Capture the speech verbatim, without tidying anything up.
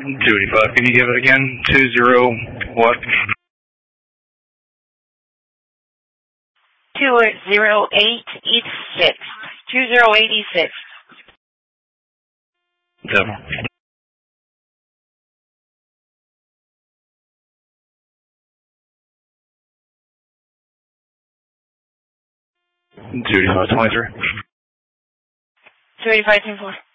two eighty-five, can you give it again? Two zero what? Two zero eight eight six. Two zero eight eight six. Seven. Two eighty-five twenty-three. Two eighty five ten four.